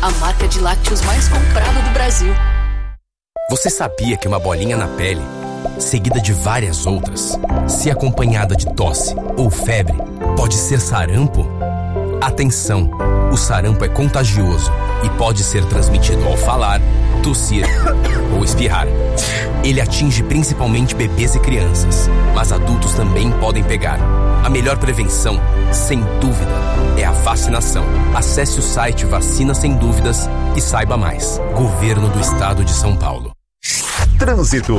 a marca de lácteos mais comprada do Brasil. Você sabia que uma bolinha na pele, seguida de várias outras, se acompanhada de tosse ou febre, pode ser sarampo? Atenção! O sarampo é contagioso e pode ser transmitido ao falar, tossir ou espirrar. Ele atinge principalmente bebês e crianças, mas adultos também podem pegar. A melhor prevenção, sem dúvida, é a vacinação. Acesse o site Vacina Sem Dúvidas e saiba mais. Governo do Estado de São Paulo. Trânsito.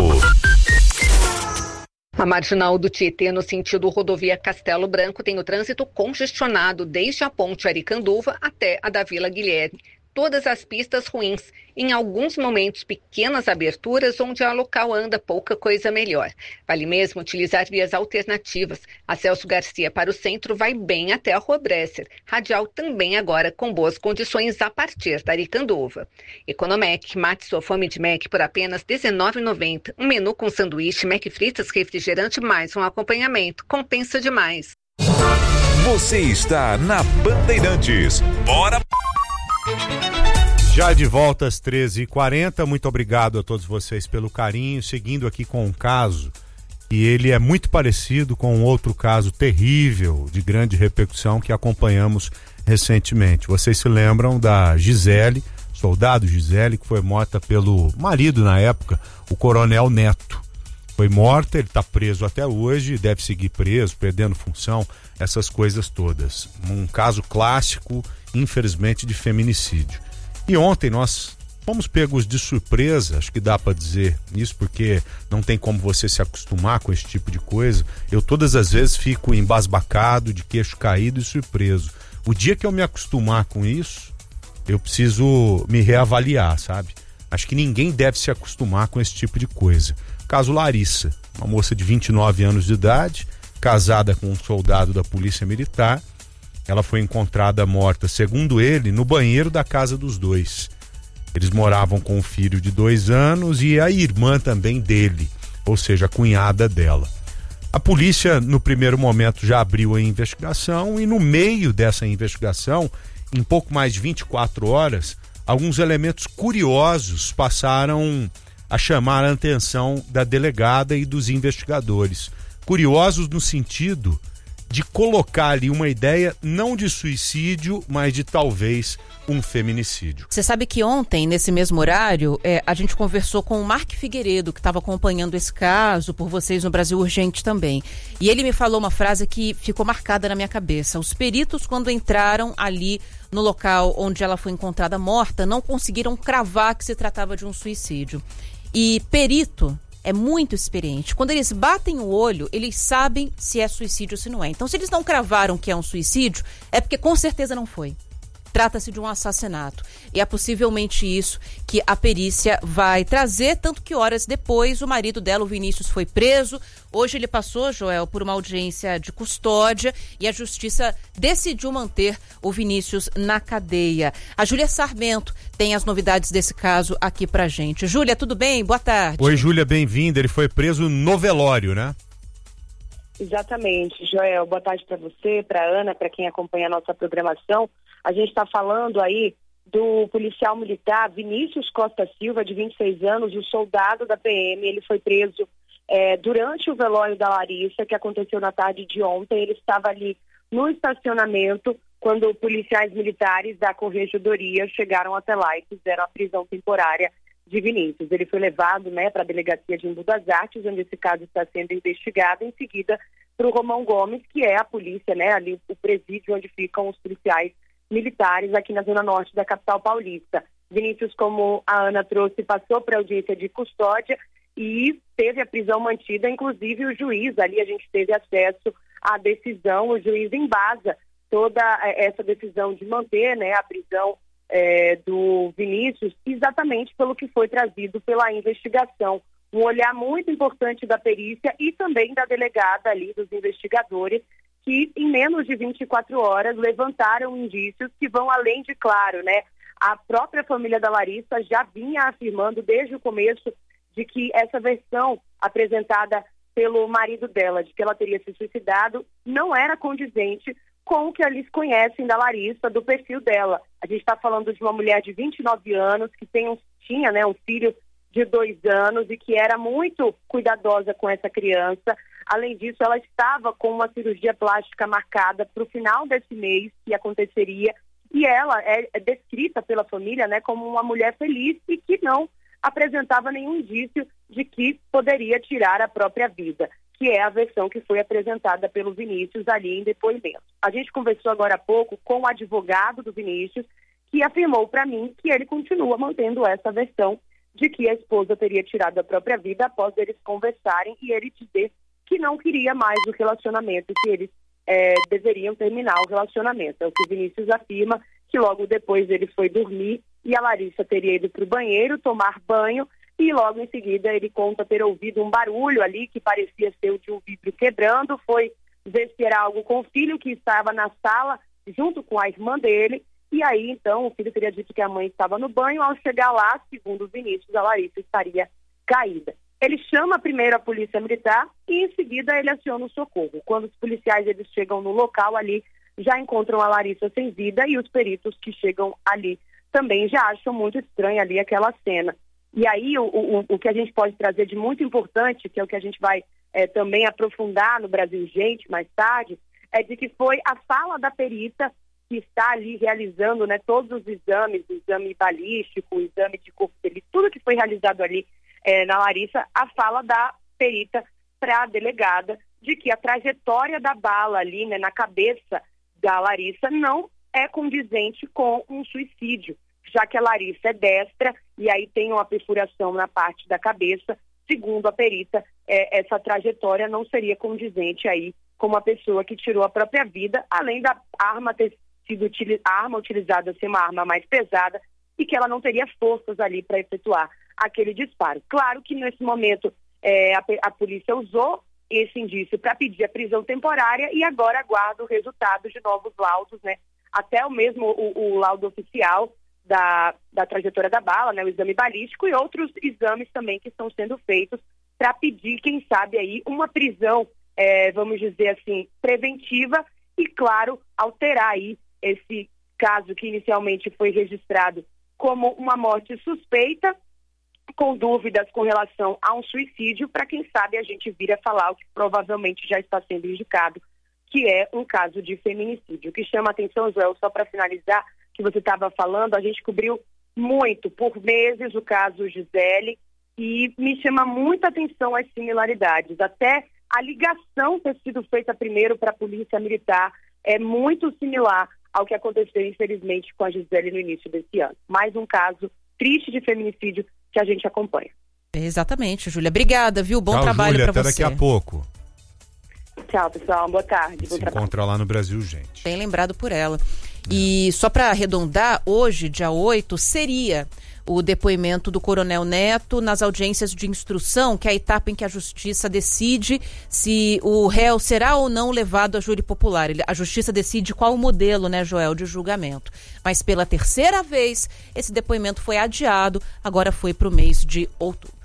A marginal do Tietê, no sentido rodovia Castelo Branco, tem o trânsito congestionado desde a ponte Aricanduva até a da Vila Guilherme. Todas as pistas ruins, em alguns momentos pequenas aberturas onde a local anda pouca coisa melhor. Vale mesmo utilizar vias alternativas. A Celso Garcia para o centro vai bem até a Rua Bresser. Radial também agora com boas condições a partir da Aricanduva. Economec, mate sua fome de Mac por apenas R$19,90. Um menu com sanduíche, Mac fritas, refrigerante mais um acompanhamento. Compensa demais. Você está na Bandeirantes. Bora! Já de volta às 13h40, muito obrigado a todos vocês pelo carinho, seguindo aqui com um caso, e ele é muito parecido com outro caso terrível, de grande repercussão, que acompanhamos recentemente. Vocês se lembram da Gisele, soldado Gisele, que foi morta pelo marido na época, o Coronel Neto. Foi morta, ele está preso até hoje, deve seguir preso, perdendo função, essas coisas todas. Um caso clássico, infelizmente, de feminicídio. E ontem nós fomos pegos de surpresa, acho que dá para dizer isso, porque não tem como você se acostumar com esse tipo de coisa. Eu todas as vezes fico embasbacado, de queixo caído e surpreso. O dia que eu me acostumar com isso, eu preciso me reavaliar, sabe? Acho que ninguém deve se acostumar com esse tipo de coisa. Caso Larissa, uma moça de 29 anos de idade, casada com um soldado da Polícia Militar. Ela foi encontrada morta, segundo ele, no banheiro da casa dos dois. Eles moravam com um filho de 2 anos e a irmã também dele, ou seja, a cunhada dela. A polícia, no primeiro momento, já abriu a investigação e no meio dessa investigação, em pouco mais de 24 horas, alguns elementos curiosos passaram a chamar a atenção da delegada e dos investigadores. Curiosos no sentido de colocar ali uma ideia não de suicídio, mas de talvez um feminicídio. Você sabe que ontem, nesse mesmo horário, a gente conversou com o Mark Figueiredo, que estava acompanhando esse caso por vocês no Brasil Urgente também. E ele me falou uma frase que ficou marcada na minha cabeça. Os peritos, quando entraram ali no local onde ela foi encontrada morta, não conseguiram cravar que se tratava de um suicídio. E perito é muito experiente. Quando eles batem o olho, eles sabem se é suicídio ou se não é. Então, se eles não cravaram que é um suicídio, é porque com certeza não foi. Trata-se de um assassinato. E é possivelmente isso que a perícia vai trazer, tanto que horas depois o marido dela, o Vinícius, foi preso. Hoje ele passou, Joel, por uma audiência de custódia e a justiça decidiu manter o Vinícius na cadeia. A Júlia Sarmento tem as novidades desse caso aqui pra gente. Júlia, tudo bem? Boa tarde. Oi, Júlia, bem-vinda. Ele foi preso no velório, né? Exatamente, Joel. Boa tarde para você, para Ana, para quem acompanha a nossa programação. A gente está falando aí do policial militar Vinícius Costa Silva, de 26 anos, o soldado da PM. Ele foi preso durante o velório da Larissa, que aconteceu na tarde de ontem. Ele estava ali no estacionamento quando policiais militares da Corregedoria chegaram até lá e fizeram a prisão temporária de Vinícius. Ele foi levado, para a delegacia de Embu das Artes, onde esse caso está sendo investigado, em seguida para o Romão Gomes, que é a polícia, ali o presídio onde ficam os policiais militares aqui na zona norte da capital paulista. Vinícius, como a Ana trouxe, passou para a audiência de custódia e teve a prisão mantida, inclusive o juiz, ali a gente teve acesso à decisão, o juiz embasa toda essa decisão de manter a prisão do Vinícius, exatamente pelo que foi trazido pela investigação. Um olhar muito importante da perícia e também da delegada ali, dos investigadores, que em menos de 24 horas levantaram indícios que vão além de claro, A própria família da Larissa já vinha afirmando desde o começo de que essa versão apresentada pelo marido dela, de que ela teria se suicidado, não era condizente com o que eles conhecem da Larissa, do perfil dela. A gente está falando de uma mulher de 29 anos que tinha, né, um filho de 2 anos e que era muito cuidadosa com essa criança. Além disso, ela estava com uma cirurgia plástica marcada para o final desse mês, que aconteceria, e ela é descrita pela família, né, como uma mulher feliz e que não apresentava nenhum indício de que poderia tirar a própria vida, que é a versão que foi apresentada pelo Vinícius ali em depoimento. A gente conversou agora há pouco com o advogado do Vinícius, que afirmou para mim que ele continua mantendo essa versão de que a esposa teria tirado a própria vida após eles conversarem e ele dizer que não queria mais o relacionamento, que eles deveriam terminar o relacionamento. É o que o Vinícius afirma, que logo depois ele foi dormir e a Larissa teria ido para o banheiro tomar banho e logo em seguida ele conta ter ouvido um barulho ali que parecia ser o de um vidro quebrando, foi ver se era algo com o filho que estava na sala junto com a irmã dele e aí então o filho teria dito que a mãe estava no banho. Ao chegar lá, segundo o Vinícius, a Larissa estaria caída. Ele chama primeiro a polícia militar e em seguida ele aciona o socorro. Quando os policiais eles chegam no local ali, já encontram a Larissa sem vida e os peritos que chegam ali também já acham muito estranha ali aquela cena. E aí o que a gente pode trazer de muito importante, que é o que a gente vai também aprofundar no Brasil Urgente mais tarde, é de que foi a fala da perita que está ali realizando, né, todos os exames, o exame balístico, o exame de corpo dele, tudo que foi realizado ali na Larissa, a fala da perita para a delegada de que a trajetória da bala ali, né, na cabeça da Larissa não é condizente com um suicídio, já que a Larissa é destra e aí tem uma perfuração na parte da cabeça. Segundo a perita, essa trajetória não seria condizente aí com uma pessoa que tirou a própria vida, além da arma ter sido a arma utilizada ser uma arma mais pesada e que ela não teria forças ali para efetuar aquele disparo. Claro que nesse momento a polícia usou esse indício para pedir a prisão temporária e agora aguarda o resultado de novos laudos, né? Até o mesmo o laudo oficial da trajetória da bala, né? O exame balístico e outros exames também que estão sendo feitos para pedir, quem sabe aí, uma prisão, vamos dizer assim, preventiva e, claro, alterar aí esse caso que inicialmente foi registrado como uma morte suspeita, com dúvidas com relação a um suicídio, para quem sabe a gente vir a falar o que provavelmente já está sendo indicado, que é um caso de feminicídio. O que chama a atenção, Joel, só para finalizar, que você estava falando, a gente cobriu muito, por meses, o caso Gisele, e me chama muita atenção as similaridades. Até a ligação ter sido feita primeiro para a polícia militar é muito similar ao que aconteceu, infelizmente, com a Gisele no início desse ano. Mais um caso triste de feminicídio que a gente acompanha. Exatamente, Júlia. Obrigada, viu? Bom trabalho para você. Até daqui a pouco. Tchau, pessoal. Boa tarde. Se encontra lá no Brasil Urgente. Bem lembrado por ela. E só para arredondar, hoje, dia 8, seria o depoimento do Coronel Neto nas audiências de instrução, que é a etapa em que a Justiça decide se o réu será ou não levado a júri popular. A Justiça decide qual o modelo, né, Joel, de julgamento. Mas pela terceira vez, esse depoimento foi adiado, agora foi para o mês de outubro.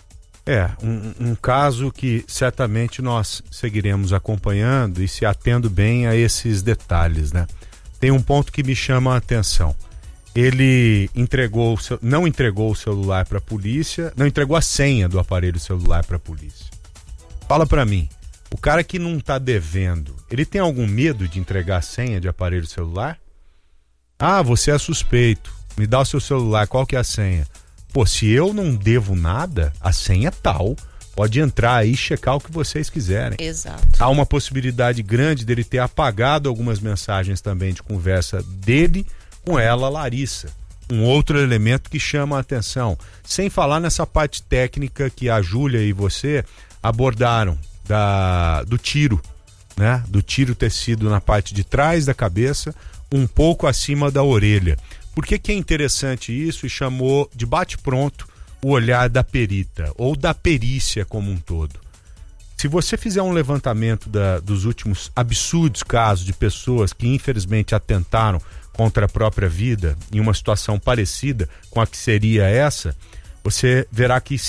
Um caso que certamente nós seguiremos acompanhando e se atendo bem a esses detalhes, né? Tem um ponto que me chama a atenção. Ele não entregou o celular para a polícia, não entregou a senha do aparelho celular para a polícia. Fala para mim, o cara que não está devendo, ele tem algum medo de entregar a senha de aparelho celular? Ah, você é suspeito, me dá o seu celular, qual que é a senha? Pô, se eu não devo nada, a senha é tal, pode entrar aí e checar o que vocês quiserem. Exato. Há uma possibilidade grande dele ter apagado algumas mensagens também de conversa dele com ela, Larissa. Um outro elemento que chama a atenção. Sem falar nessa parte técnica que a Júlia e você abordaram do tiro, né? Do tiro ter sido na parte de trás da cabeça, um pouco acima da orelha. Por que é interessante isso e chamou de bate-pronto o olhar da perita, ou da perícia como um todo? Se você fizer um levantamento dos últimos absurdos casos de pessoas que infelizmente atentaram contra a própria vida em uma situação parecida com a que seria essa, você verá que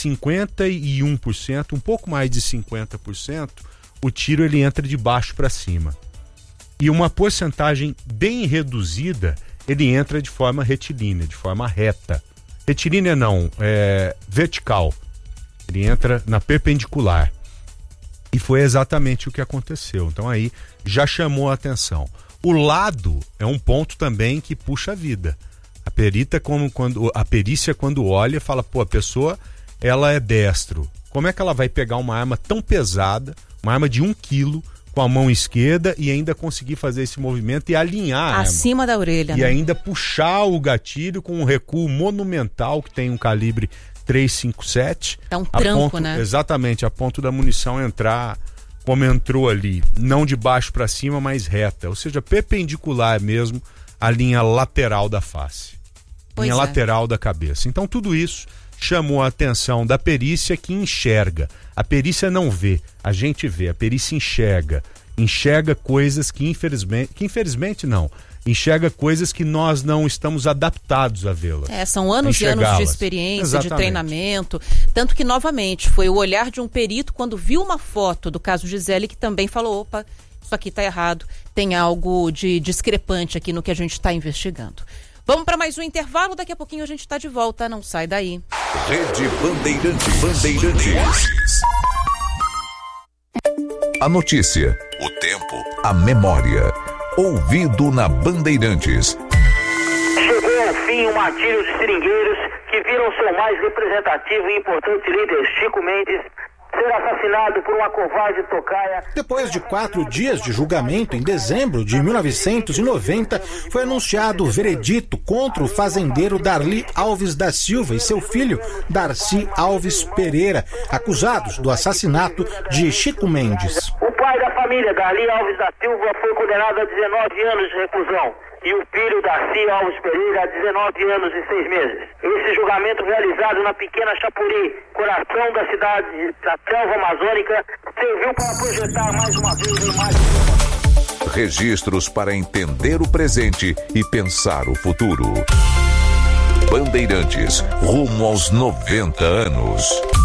51%, um pouco mais de 50%, o tiro ele entra de baixo para cima. E uma porcentagem bem reduzida ele entra de forma retilínea, de forma reta. Retilínea não, vertical. Ele entra na perpendicular. E foi exatamente o que aconteceu. Então aí já chamou a atenção. O lado é um ponto também que puxa a vida. A perícia, quando olha, fala, pô, a pessoa, ela é destro. Como é que ela vai pegar uma arma tão pesada, uma arma de 1 quilo, com a mão esquerda e ainda conseguir fazer esse movimento e alinhar a arma? Acima da orelha, E né? ainda puxar o gatilho com um recuo monumental, que tem um calibre 357. Tá um tranco, né? Exatamente, a ponto da munição entrar como entrou ali, não de baixo para cima, mas reta, ou seja, perpendicular mesmo à linha lateral da face, linha lateral da cabeça. Então tudo isso chamou a atenção da perícia, que enxerga. A perícia não vê, a gente vê, a perícia enxerga coisas que infelizmente não, enxerga coisas que nós não estamos adaptados a vê-las. São anos e anos de experiência, exatamente, de treinamento, tanto que, novamente, foi o olhar de um perito quando viu uma foto do caso Gisele que também falou, opa, isso aqui está errado, tem algo de discrepante aqui no que a gente está investigando. Vamos para mais um intervalo, daqui a pouquinho a gente está de volta, não sai daí. Rede Bandeirantes. A notícia, o tempo, a memória. Ouvido na Bandeirantes. Chegou ao fim o martírio de seringueiros que viram seu mais representativo e importante líder, Chico Mendes, ser assassinado por uma covarde tocaia. Depois de 4 dias de julgamento, em dezembro de 1990, foi anunciado o veredito contra o fazendeiro Darli Alves da Silva e seu filho, Darcy Alves Pereira, acusados do assassinato de Chico Mendes. O pai da família, Darli Alves da Silva, foi condenado a 19 anos de reclusão. E o filho, Darcy Alves Pereira, a 19 anos e 6 meses. Esse julgamento, realizado na pequena Chapuri, coração da cidade da selva amazônica, serviu para projetar mais uma vez a imagem. Registros para entender o presente e pensar o futuro. Bandeirantes, rumo aos 90 anos.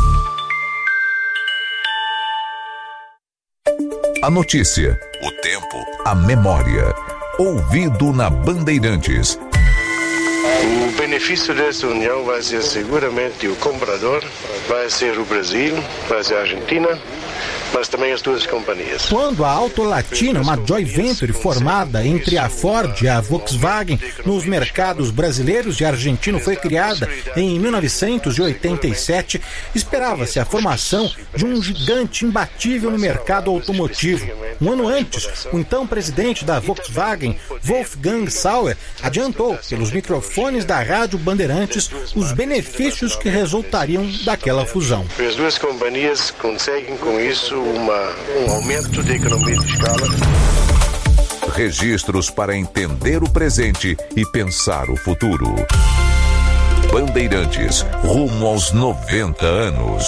A notícia, o tempo, a memória. Ouvido na Bandeirantes. O benefício dessa união vai ser seguramente o comprador, vai ser o Brasil, vai ser a Argentina, mas também as duas companhias. Quando a Auto Latina, uma joint venture formada entre a Ford e a Volkswagen nos mercados brasileiros e argentino, foi criada em 1987, esperava-se a formação de um gigante imbatível no mercado automotivo. Um ano antes, o então presidente da Volkswagen, Wolfgang Sauer, adiantou pelos microfones da Rádio Bandeirantes os benefícios que resultariam daquela fusão. As duas companhias conseguem com isso um aumento de economia de escala. Registros para entender o presente e pensar o futuro. Bandeirantes, rumo aos 90 anos.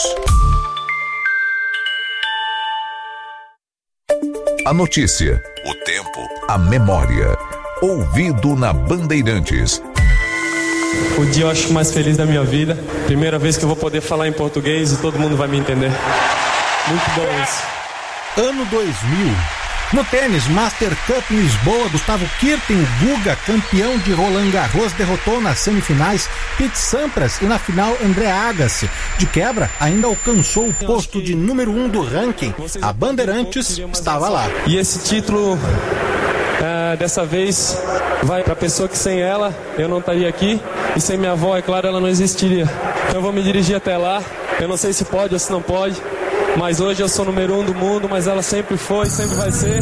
A notícia, o tempo, a memória. Ouvido na Bandeirantes. O dia eu acho mais feliz da minha vida. Primeira vez que eu vou poder falar em português e todo mundo vai me entender. Muito bom isso. Ano 2000. No tênis Master Cup em Lisboa, Gustavo Kirten, o Guga, campeão de Roland Garros, derrotou nas semifinais Pete Sampras e na final André Agassi. De quebra, ainda alcançou o posto de número 1 do ranking. A Bandeirantes estava lá. E esse título, dessa vez, vai para a pessoa que sem ela eu não estaria aqui. E sem minha avó, é claro, ela não existiria. Então eu vou me dirigir até lá. Eu não sei se pode ou se não pode. Mas hoje eu sou número 1 do mundo, mas ela sempre foi, sempre vai ser.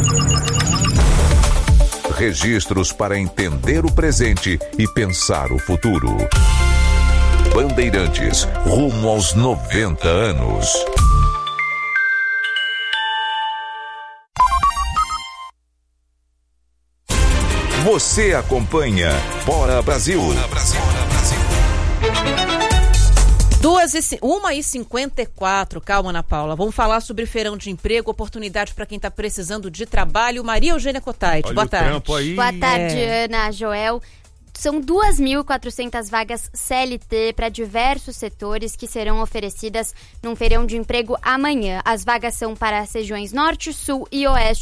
Registros para entender o presente e pensar o futuro. Bandeirantes, rumo aos 90 anos. Você acompanha Bora Brasil. 1h54, calma, Ana Paula. Vamos falar sobre feirão de emprego, oportunidade para quem está precisando de trabalho. Maria Eugênia Cotaiti, boa tarde. Boa tarde, Ana, Joel. São 2.400 vagas CLT para diversos setores que serão oferecidas num feirão de emprego amanhã. As vagas são para as regiões Norte, Sul e Oeste.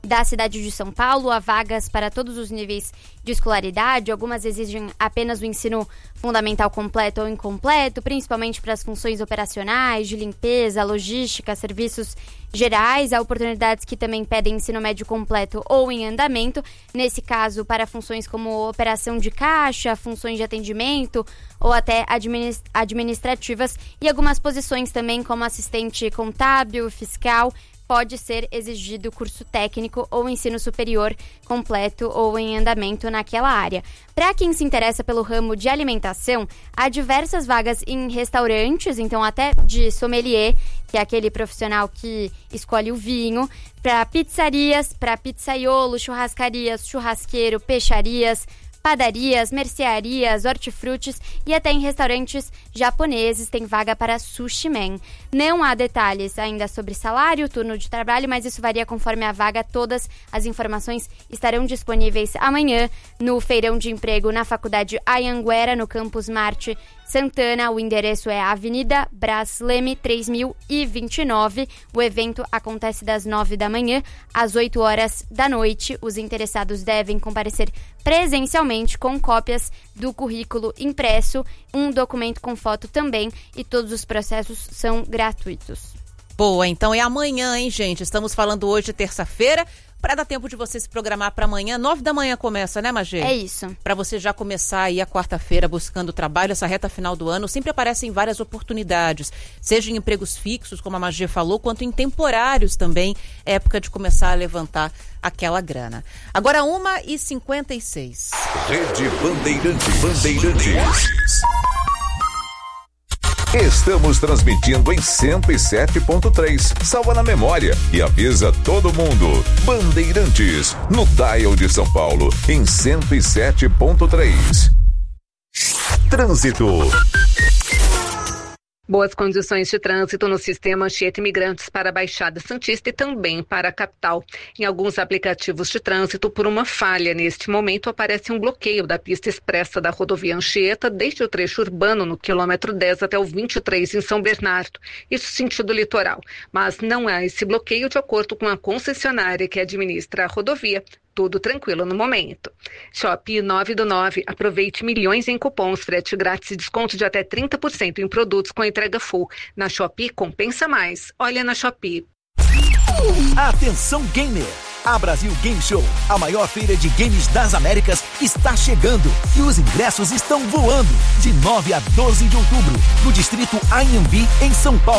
da cidade de São Paulo. Há vagas para todos os níveis de escolaridade. Algumas exigem apenas o ensino fundamental completo ou incompleto, principalmente para as funções operacionais, de limpeza, logística, serviços gerais. Há oportunidades que também pedem ensino médio completo ou em andamento. Nesse caso, para funções como operação de caixa, funções de atendimento ou até administrativas. E algumas posições também como assistente contábil, fiscal, pode ser exigido curso técnico ou ensino superior completo ou em andamento naquela área. Para quem se interessa pelo ramo de alimentação, há diversas vagas em restaurantes, então até de sommelier, que é aquele profissional que escolhe o vinho, para pizzarias, para pizzaiolo, churrascarias, churrasqueiro, peixarias, padarias, mercearias, hortifrutis e até em restaurantes japoneses tem vaga para sushi man. Não há detalhes ainda sobre salário, turno de trabalho, mas isso varia conforme a vaga. Todas as informações estarão disponíveis amanhã no Feirão de Emprego na Faculdade Anhanguera, no Campus Marte Santana. O endereço é a Avenida Brás Leme 3029. O evento acontece das 9 da manhã às 8 horas da noite. Os interessados devem comparecer presencialmente com cópias do currículo impresso, um documento com foto também, e todos os processos são gratuitos. Boa, então é amanhã, hein, gente? Estamos falando hoje, terça-feira, para dar tempo de você se programar para amanhã. 9 da manhã começa, né, Magê? É isso. Para você já começar aí a quarta-feira buscando trabalho, essa reta final do ano, sempre aparecem várias oportunidades, seja em empregos fixos, como a Magê falou, quanto em temporários também, época de começar a levantar aquela grana. Agora 1h56. Rede Bandeirantes. Estamos transmitindo em 107.3. Salva na memória e avisa todo mundo. Bandeirantes, no dial de São Paulo, em 107.3. Trânsito. Boas condições de trânsito no sistema Anchieta Imigrantes para a Baixada Santista e também para a capital. Em alguns aplicativos de trânsito, por uma falha neste momento, aparece um bloqueio da pista expressa da rodovia Anchieta, desde o trecho urbano, no quilômetro 10 até o 23, em São Bernardo. Isso sentido litoral. Mas não há esse bloqueio de acordo com a concessionária que administra a rodovia. Tudo tranquilo no momento. Shopee 9 do 9. Aproveite milhões em cupons, frete grátis e desconto de até 30% em produtos com entrega full. Na Shopee, compensa mais. Olha na Shopee. Atenção gamer! A Brasil Game Show, a maior feira de games das Américas, está chegando e os ingressos estão voando. De 9 a 12 de outubro, no distrito Anhembi, em São Paulo.